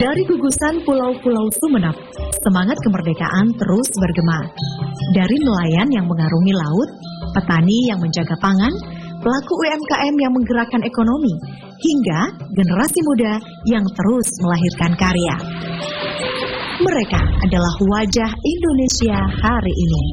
Dari gugusan pulau-pulau Sumeneb, semangat kemerdekaan terus bergema. Dari nelayan yang mengarungi laut, petani yang menjaga pangan, pelaku UMKM yang menggerakkan ekonomi, hingga generasi muda yang terus melahirkan karya. Mereka adalah wajah Indonesia hari ini.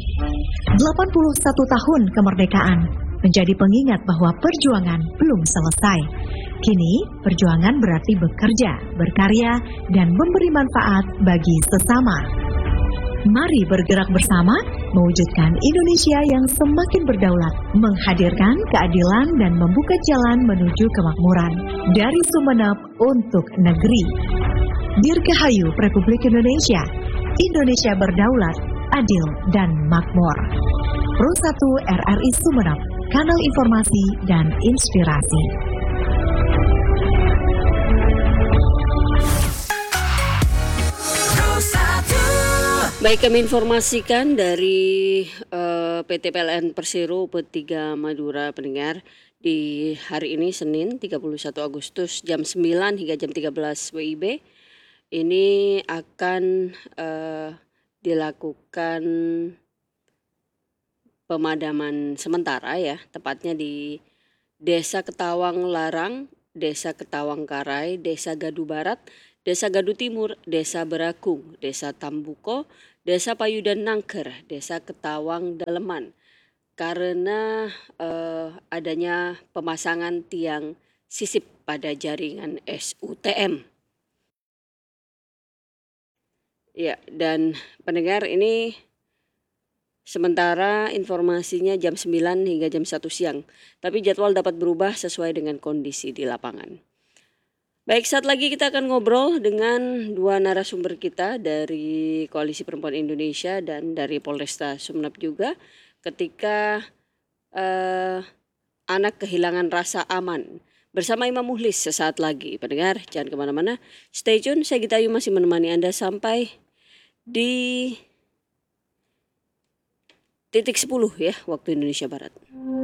81 tahun kemerdekaan menjadi pengingat bahwa perjuangan belum selesai. Kini, perjuangan berarti bekerja, berkarya, dan memberi manfaat bagi sesama. Mari bergerak bersama, mewujudkan Indonesia yang semakin berdaulat, menghadirkan keadilan dan membuka jalan menuju kemakmuran. Dari Sumeneb untuk negeri. Dirgahayu Republik Indonesia, Indonesia berdaulat, adil, dan makmur. Pro 1 RRI Sumeneb, kanal informasi dan inspirasi. Baik, kami informasikan dari PT PLN Persero P3 Madura pendengar di hari ini Senin 31 Agustus jam 9 hingga jam 13 WIB ini akan dilakukan pemadaman sementara ya, tepatnya di Desa Ketawang Larang, Desa Ketawang Karai, Desa Gadu Barat, Desa Gadu Timur, Desa Berakung, Desa Tambuko, Desa Payudan Nangker, Desa Ketawang Daleman, karena adanya pemasangan tiang sisip pada jaringan SUTM. Ya, dan pendengar ini sementara informasinya jam 9 hingga jam 1 siang, tapi jadwal dapat berubah sesuai dengan kondisi di lapangan. Baik, saat lagi kita akan ngobrol dengan dua narasumber kita dari Koalisi Perempuan Indonesia dan dari Polresta Sumeneb juga ketika anak kehilangan rasa aman. Bersama Imam Muhlis sesaat lagi. Pendengar, jangan kemana-mana. Stay tune, saya Gita Ayu masih menemani Anda sampai di titik 10 ya, waktu Indonesia Barat.